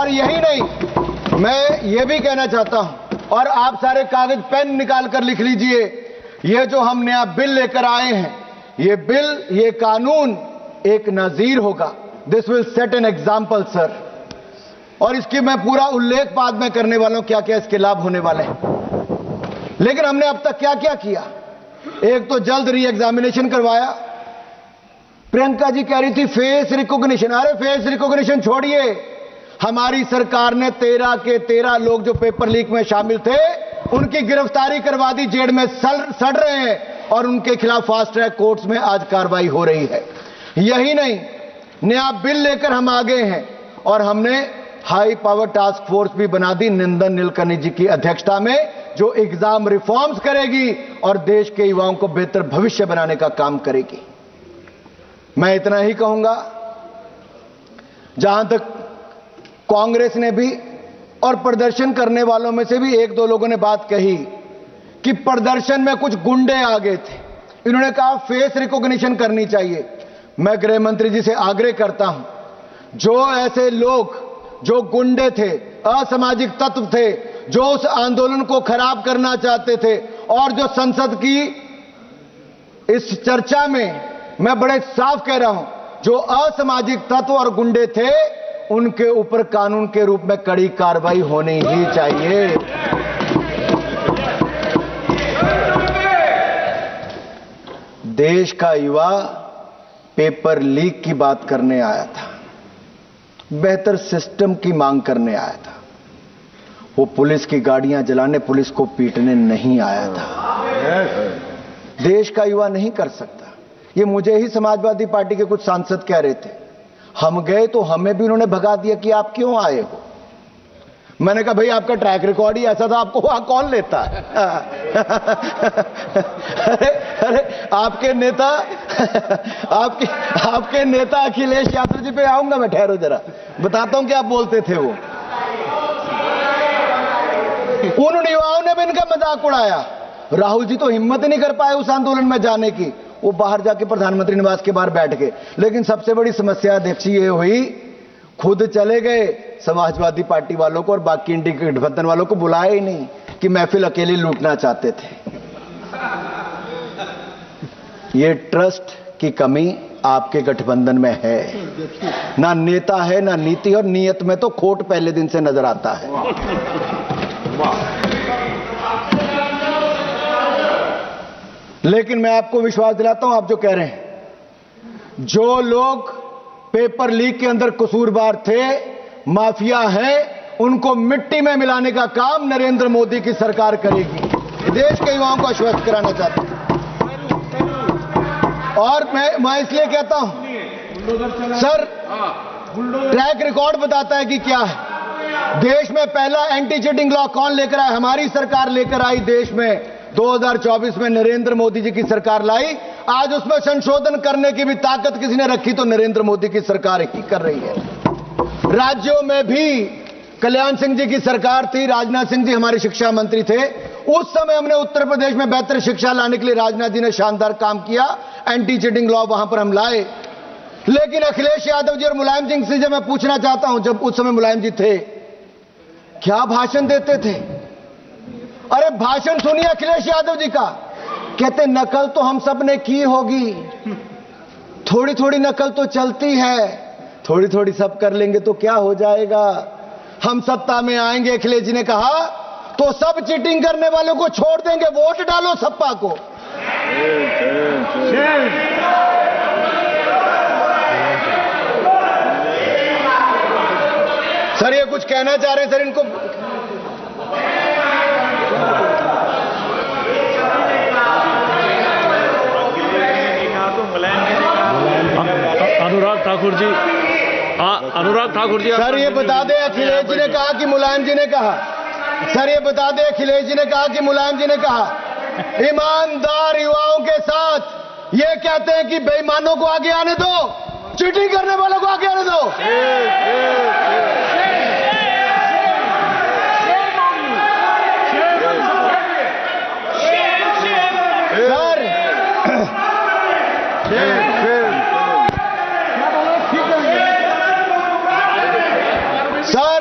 और यही नहीं, मैं ये भी कहना चाहता हूं, और आप सारे कागज पेन निकाल कर लिख लीजिए, ये जो हम नया बिल लेकर आए हैं, ये बिल, ये कानून एक नजीर होगा। This will set an example sir. और इसकी मैं पूरा उल्लेख बाद में करने वाला हूं, क्या क्या इसके लाभ होने वाले हैं। लेकिन हमने अब तक क्या क्या किया? एक तो जल्द री एग्जामिनेशन करवाया। प्रियंका जी कह रही थी फेस रिकॉग्निशन, अरे फेस रिकॉग्निशन छोड़िए, हमारी सरकार ने 13 के 13 लोग जो पेपर लीक में शामिल थे उनकी गिरफ्तारी करवा दी, जेल में सड़ रहे हैं और उनके खिलाफ फास्ट ट्रैक कोर्ट्स में आज कार्रवाई हो रही है। यही नहीं, नया बिल लेकर हम आ गए हैं और हमने हाई पावर टास्क फोर्स भी बना दी नंदन नीलकनी जी की अध्यक्षता में, जो एग्जाम रिफॉर्म्स करेगी और देश के युवाओं को बेहतर भविष्य बनाने का काम करेगी। मैं इतना ही कहूंगा, जहां तक कांग्रेस ने भी और प्रदर्शन करने वालों में से भी एक दो लोगों ने बात कही कि प्रदर्शन में कुछ गुंडे आ गए थे, इन्होंने कहा फेस रिकॉग्निशन करनी चाहिए। मैं गृह मंत्री जी से आग्रह करता हूं, जो ऐसे लोग जो गुंडे थे, असामाजिक तत्व थे, जो उस आंदोलन को खराब करना चाहते थे और जो संसद की इस चर्चा में, मैं बड़े साफ कह रहा हूं, जो असामाजिक तत्व और गुंडे थे उनके ऊपर कानून के रूप में कड़ी कार्रवाई होनी ही चाहिए। देश का युवा पेपर लीक की बात करने आया था, बेहतर सिस्टम की मांग करने आया था, वो पुलिस की गाड़ियां जलाने, पुलिस को पीटने नहीं आया था। देश का युवा नहीं कर सकता। ये मुझे ही समाजवादी पार्टी के कुछ सांसद कह रहे थे, हम गए तो हमें भी उन्होंने भगा दिया कि आप क्यों आए हो। मैंने कहा भाई आपका ट्रैक रिकॉर्ड ही ऐसा था, आपको वहां कौन लेता है? अरे आपके नेता आपके नेता अखिलेश यादव जी पे आऊंगा मैं, ठहरो जरा, बताता हूं क्या आप बोलते थे। वो उन युवाओं ने भी इनका मजाक उड़ाया। राहुल जी तो हिम्मत ही नहीं कर पाए उस आंदोलन में जाने की, वो बाहर जाके प्रधानमंत्री निवास के बाहर बैठ गए। लेकिन सबसे बड़ी समस्या अध्यक्ष ये हुई, खुद चले गए, समाजवादी पार्टी वालों को और बाकी इंडी गठबंधन वालों को बुलाया ही नहीं कि महफिल अकेले लूटना चाहते थे। ये ट्रस्ट की कमी आपके गठबंधन में है, ना नेता है ना नीति, और नीयत में तो खोट पहले दिन से नजर आता है। लेकिन मैं आपको विश्वास दिलाता हूं, आप जो कह रहे हैं, जो लोग पेपर लीक के अंदर कसूरवार थे, माफिया हैं, उनको मिट्टी में मिलाने का काम नरेंद्र मोदी की सरकार करेगी। देश के युवाओं को आश्वस्त कराना चाहता हूं। और मैं इसलिए कहता हूं सर, ट्रैक रिकॉर्ड बताता है कि क्या है। देश में पहला एंटी चीटिंग लॉ कौन लेकर आया? हमारी सरकार लेकर आई। देश में 2024 में नरेंद्र मोदी जी की सरकार लाई। आज उसमें संशोधन करने की भी ताकत किसी ने रखी तो नरेंद्र मोदी की सरकार ही कर रही है। राज्यों में भी कल्याण सिंह जी की सरकार थी, राजनाथ सिंह जी हमारे शिक्षा मंत्री थे, उस समय हमने उत्तर प्रदेश में बेहतर शिक्षा लाने के लिए राजनाथ जी ने शानदार काम किया, एंटी चीटिंग लॉ वहां पर हम लाए। लेकिन अखिलेश यादव जी और मुलायम सिंह से जब मैं पूछना चाहता हूं, जब उस समय मुलायम जी थे, क्या भाषण देते थे? अरे भाषण सुनिए अखिलेश यादव जी का, कहते नकल तो हम सब ने की होगी, थोड़ी थोड़ी नकल तो चलती है, थोड़ी थोड़ी सब कर लेंगे तो क्या हो जाएगा, हम सत्ता में आएंगे। अखिलेश जी ने कहा तो सब चीटिंग करने वालों को छोड़ देंगे, वोट डालो सपा को। सर ये कुछ कहना चाह रहे हैं सर, इनको अनुराग ठाकुर जी सर ये बता दें अखिलेश जी ने कहा कि मुलायम जी ने कहा, सर ये बता दें अखिलेश जी ने कहा कि मुलायम जी ने कहा, ईमानदार युवाओं के साथ ये कहते हैं कि बेईमानों को आगे आने दो, चीटिंग करने वालों को आगे आने दो।